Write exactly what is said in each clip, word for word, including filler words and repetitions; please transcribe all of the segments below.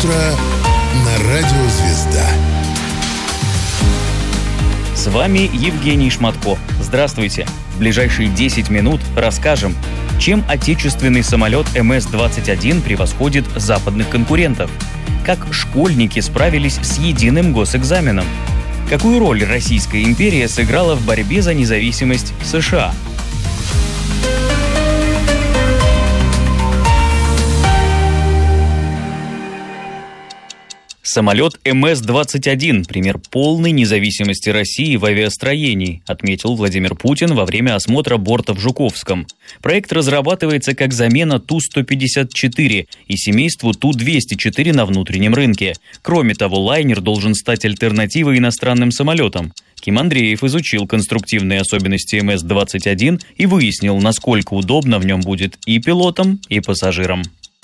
утро на радио «Звезда». С вами Евгений Шматко. Здравствуйте. В ближайшие десять минут расскажем, чем отечественный самолет эм эс двадцать один превосходит западных конкурентов, как школьники справились с единым госэкзаменом, какую роль Российская империя сыграла в борьбе за независимость США. Самолет эм эс двадцать один – пример полной независимости России в авиастроении, отметил Владимир Путин во время осмотра борта в Жуковском. Проект разрабатывается как замена Ту сто пятьдесят четыре и семейству Ту двести четыре на внутреннем рынке. Кроме того, лайнер должен стать альтернативой иностранным самолетам. Ким Андреев изучил конструктивные особенности эм эс двадцать один и выяснил, насколько удобно в нем будет и пилотам, и пассажирам.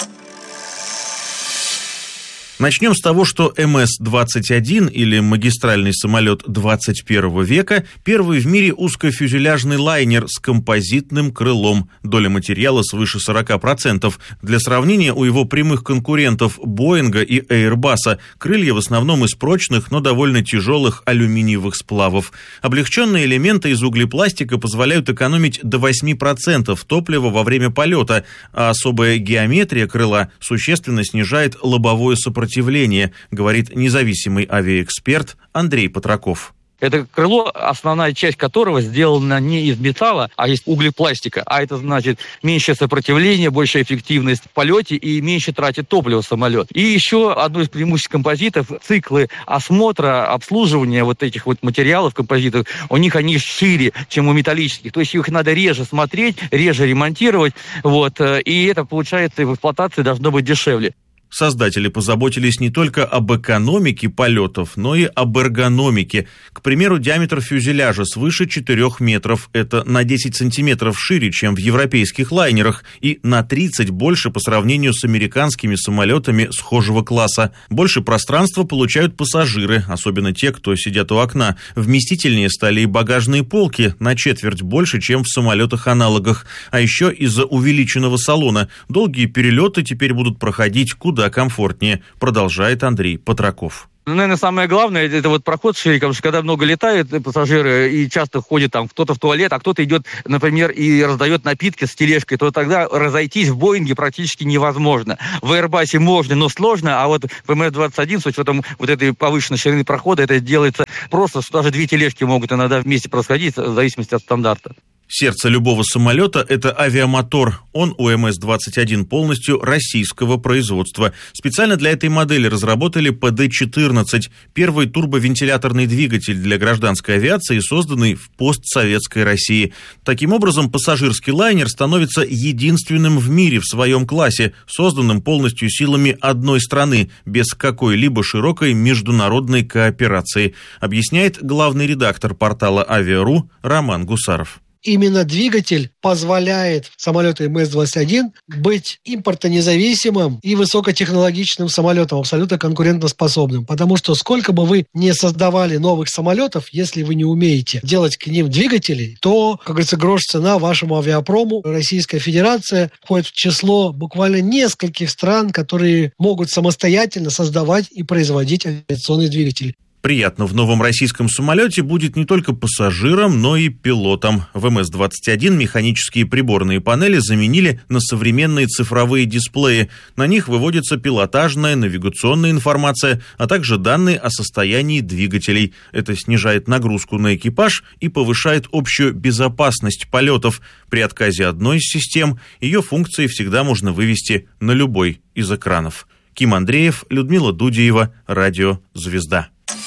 Начнем с того, что эм эс двадцать один, или магистральный самолет двадцать первого века, первый в мире узкофюзеляжный лайнер с композитным крылом. Доля материала свыше сорок процентов. Для сравнения, у его прямых конкурентов Боинга и Эйрбаса крылья в основном из прочных, но довольно тяжелых алюминиевых сплавов. Облегченные элементы из углепластика позволяют экономить до восемь процентов топлива во время полета, а особая геометрия крыла существенно снижает лобовое сопротивление, говорит независимый авиаэксперт Андрей Патраков. Это крыло, основная часть которого сделана не из металла, а из углепластика. А это значит меньшее сопротивление, большая эффективность в полете и меньше тратит топливо самолет. И еще одно из преимуществ композитов – циклы осмотра, обслуживания вот этих вот материалов композитов, у них они шире, чем у металлических. То есть их надо реже смотреть, реже ремонтировать. Вот, и это, получается, в эксплуатации должно быть дешевле. Создатели позаботились не только об экономике полетов, но и об эргономике. К примеру, диаметр фюзеляжа свыше четырёх метров. Это на десять сантиметров шире, чем в европейских лайнерах, и на тридцать больше по сравнению с американскими самолетами схожего класса. Больше пространства получают пассажиры, особенно те, кто сидят у окна. Вместительнее стали и багажные полки, на четверть больше, чем в самолетах-аналогах. А еще из-за увеличенного салона долгие перелеты теперь будут проходить куда комфортнее, продолжает Андрей Патраков. Ну, наверное, самое главное, это вот проход шире, потому что когда много летают пассажиры и часто ходят там кто-то в туалет, а кто-то идет, например, и раздает напитки с тележкой, то тогда разойтись в Боинге практически невозможно. В Airbus можно, но сложно, а вот в эм эс двадцать один с учетом вот этой повышенной ширины прохода это делается просто, что даже две тележки могут иногда вместе происходить в зависимости от стандарта. Сердце любого самолета – это авиамотор. Он у эм эс двадцать один полностью российского производства. Специально для этой модели разработали пэ дэ четырнадцать – первый турбовентиляторный двигатель для гражданской авиации, созданный в постсоветской России. Таким образом, пассажирский лайнер становится единственным в мире в своем классе, созданным полностью силами одной страны, без какой-либо широкой международной кооперации, объясняет главный редактор портала «Авиа.ру» Роман Гусаров. Именно двигатель позволяет самолету эм эс двадцать один быть импортонезависимым и высокотехнологичным самолетом, абсолютно конкурентоспособным. Потому что сколько бы вы не создавали новых самолетов, если вы не умеете делать к ним двигатели, то, как говорится, грош цена вашему авиапрому. Российская Федерация входит в число буквально нескольких стран, которые могут самостоятельно создавать и производить авиационные двигатели. Приятно в новом российском самолете будет не только пассажирам, но и пилотам. В эм эс двадцать один механические приборные панели заменили на современные цифровые дисплеи. На них выводится пилотажная, навигационная информация, а также данные о состоянии двигателей. Это снижает нагрузку на экипаж и повышает общую безопасность полетов. При отказе одной из систем ее функции всегда можно вывести на любой из экранов. Ким Андреев, Людмила Дудеева, Радио «Звезда».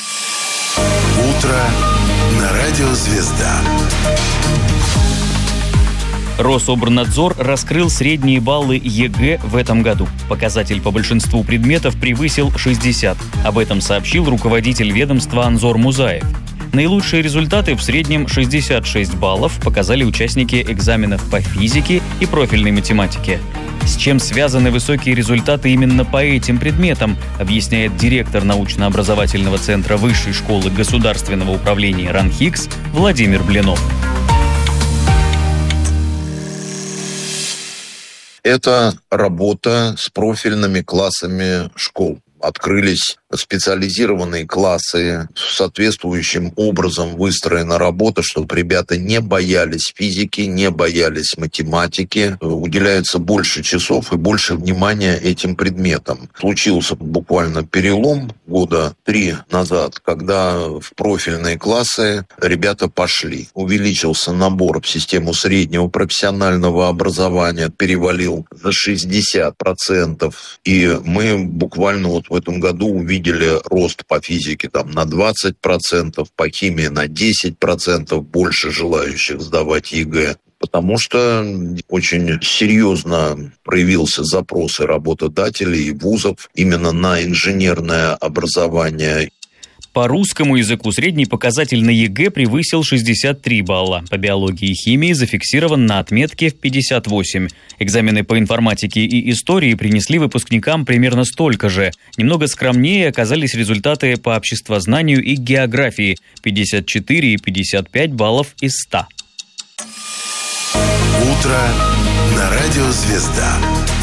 Утро на радио «Звезда». Рособорнадзор раскрыл средние баллы е гэ в этом году. Показатель по большинству предметов превысил шестьдесят. Об этом сообщил руководитель ведомства Анзор Музаев. Наилучшие результаты, в среднем шестьдесят шесть баллов, показали участники экзаменов по физике и профильной математике. С чем связаны высокие результаты именно по этим предметам, объясняет директор научно-образовательного центра Высшей школы государственного управления РАНХИКС Владимир Блинов. Это работа с профильными классами школ. открылись специализированные классы, соответствующим образом выстроена работа, чтобы ребята не боялись физики, не боялись математики, уделяется больше часов и больше внимания этим предметам. Случился буквально перелом года три назад, когда в профильные классы ребята пошли. Увеличился набор в систему среднего профессионального образования, перевалил за шестьдесят процентов. И мы буквально вот в этом году увидели рост по физике там на двадцать процентов, по химии на десять процентов больше желающих сдавать ЕГЭ. Потому что очень серьезно проявился запрос и работодателей, и вузов именно на инженерное образование. По русскому языку средний показатель на ЕГЭ превысил шестьдесят три балла. По биологии и химии зафиксирован на отметке в пятьдесят восемь. Экзамены по информатике и истории принесли выпускникам примерно столько же. Немного скромнее оказались результаты по обществознанию и географии – пятьдесят четыре и пятьдесят пять баллов из ста. Утро на радио «Звезда».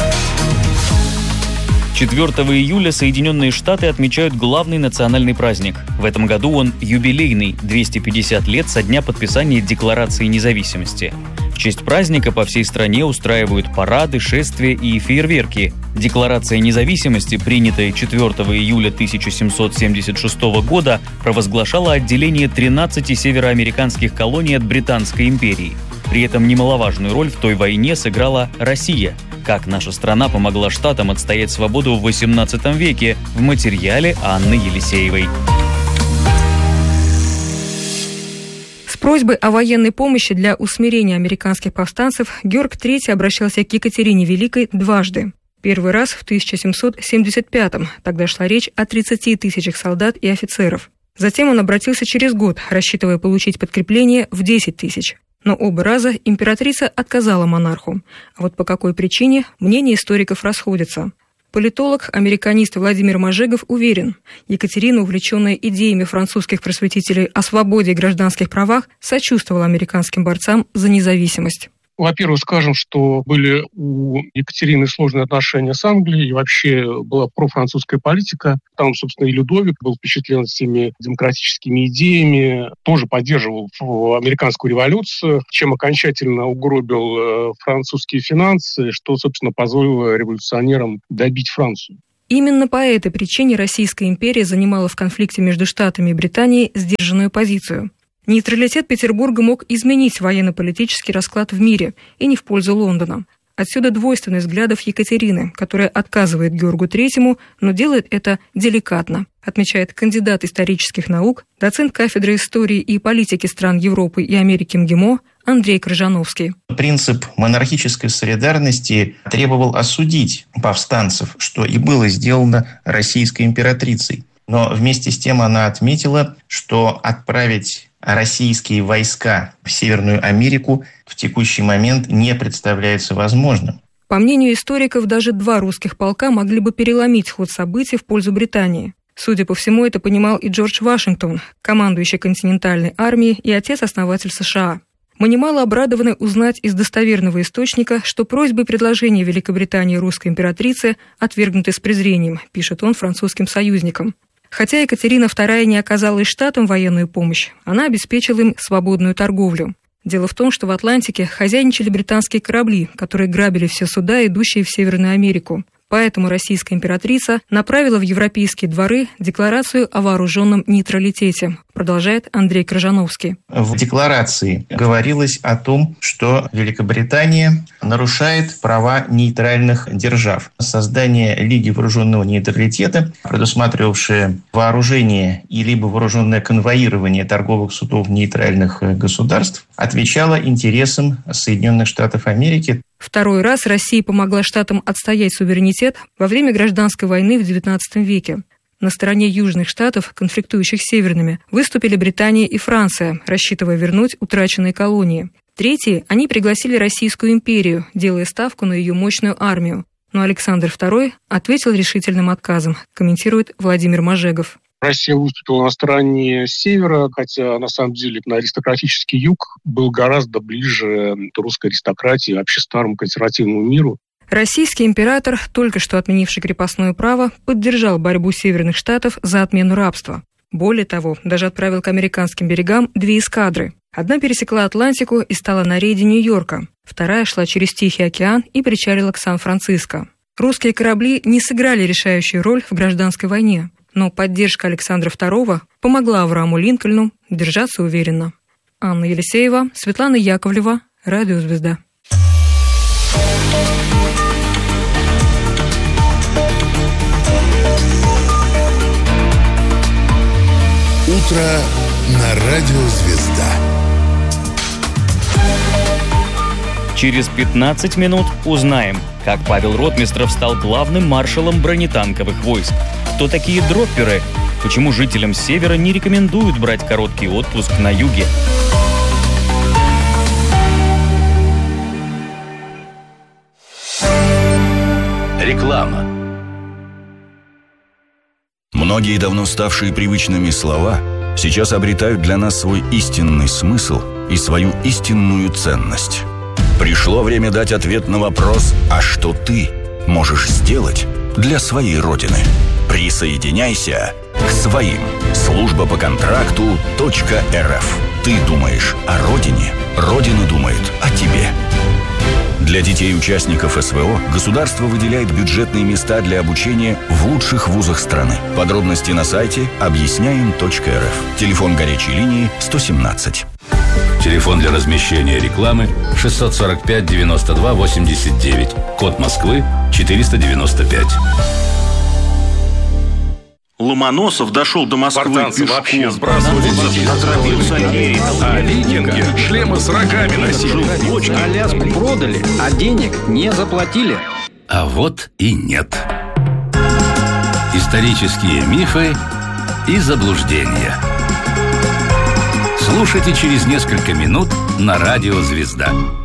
четвёртого июля Соединенные Штаты отмечают главный национальный праздник. В этом году он юбилейный – двести пятьдесят лет со дня подписания Декларации независимости. В честь праздника по всей стране устраивают парады, шествия и фейерверки. Декларация независимости, принятая четвёртого июля тысяча семьсот семьдесят шестого года, провозглашала отделение тринадцати североамериканских колоний от Британской империи. При этом немаловажную роль в той войне сыграла Россия. Как наша страна помогла штатам отстоять свободу в восемнадцатом веке, в материале Анны Елисеевой. С просьбой о военной помощи для усмирения американских повстанцев Георг третий обращался к Екатерине Великой дважды. Первый раз в тысяча семьсот семьдесят пятом, тогда шла речь о тридцати тысячах солдат и офицеров. Затем он обратился через год, рассчитывая получить подкрепление в десять тысяч. Но оба раза императрица отказала монарху. А вот по какой причине, мнения историков расходятся. Политолог, американист Владимир Мажегов уверен, Екатерина, увлеченная идеями французских просветителей о свободе и гражданских правах, сочувствовала американским борцам за независимость. Во-первых, скажем, что были у Екатерины сложные отношения с Англией, и вообще была профранцузская политика. Там, собственно, и Людовик был впечатлен всеми демократическими идеями, тоже поддерживал американскую революцию, чем окончательно угробил французские финансы, что, собственно, позволило революционерам добить Францию. Именно по этой причине Российская империя занимала в конфликте между Штатами и Британией сдержанную позицию. Нейтралитет Петербурга мог изменить военно-политический расклад в мире и не в пользу Лондона. Отсюда двойственность взглядов Екатерины, которая отказывает Георгу третьему, но делает это деликатно, отмечает кандидат исторических наук, доцент кафедры истории и политики стран Европы и Америки МГИМО Андрей Крыжановский. Принцип монархической солидарности требовал осудить повстанцев, что и было сделано российской императрицей. Но вместе с тем она отметила, что отправить российские войска в Северную Америку в текущий момент не представляется возможным. По мнению историков, даже два русских полка могли бы переломить ход событий в пользу Британии. Судя по всему, это понимал и Джордж Вашингтон, командующий континентальной армией и отец-основатель США. Мы немало обрадованы узнать из достоверного источника, что просьбы и предложения Великобритании русской императрицы отвергнуты с презрением, пишет он французским союзникам. Хотя Екатерина вторая не оказала и штатам военную помощь, она обеспечила им свободную торговлю. Дело в том, что в Атлантике хозяйничали британские корабли, которые грабили все суда, идущие в Северную Америку. Поэтому российская императрица направила в европейские дворы декларацию о вооруженном нейтралитете, продолжает Андрей Крыжановский. В декларации говорилось о том, что Великобритания нарушает права нейтральных держав. Создание Лиги вооруженного нейтралитета, предусматривавшее вооружение и либо вооруженное конвоирование торговых судов нейтральных государств, отвечало интересам Соединенных Штатов Америки. Второй раз Россия помогла штатам отстоять суверенитет во время гражданской войны в девятнадцатом веке. На стороне южных штатов, конфликтующих с северными, выступили Британия и Франция, рассчитывая вернуть утраченные колонии. Третьи, они пригласили Российскую империю, делая ставку на ее мощную армию. Но Александр второй ответил решительным отказом, комментирует Владимир Мажегов. Россия выступила на стороне севера, хотя на самом деле на аристократический юг был гораздо ближе русской аристократии, вообще старому консервативному миру. Российский император, только что отменивший крепостное право, поддержал борьбу Северных Штатов за отмену рабства. Более того, даже отправил к американским берегам две эскадры. Одна пересекла Атлантику и стала на рейде Нью-Йорка, вторая шла через Тихий океан и причалила к Сан-Франциско. Русские корабли не сыграли решающую роль в гражданской войне, но поддержка Александра второго помогла Аврааму Линкольну держаться уверенно. Анна Елисеева, Светлана Яковлева, Радио «Звезда». Утро на Радио «Звезда». Через пятнадцать минут узнаем, как Павел Ротмистров стал главным маршалом бронетанковых войск. Кто такие дропперы? Почему жителям Севера не рекомендуют брать короткий отпуск на юге? Реклама. Многие давно ставшие привычными слова сейчас обретают для нас свой истинный смысл и свою истинную ценность. Пришло время дать ответ на вопрос: а что ты можешь сделать для своей Родины? Присоединяйся к своим. Служба по контракту .рф. Ты думаешь о Родине, Родина думает о тебе. Для детей участников СВО государство выделяет бюджетные места для обучения в лучших вузах страны. Подробности на сайте объясняем точка эр эф. Телефон горячей линии сто семнадцать. Телефон для размещения рекламы шестьсот сорок пять девяносто два восемьдесят девять. Код Москвы четыреста девяносто пять. Ломоносов дошел до Москвы Спартанцы пешком. вообще сбрасывали а викинги шлемы с рогами носили. Аляску продали, а денег не заплатили. А вот и нет. Исторические мифы и заблуждения. Слушайте через несколько минут на Радио «Звезда».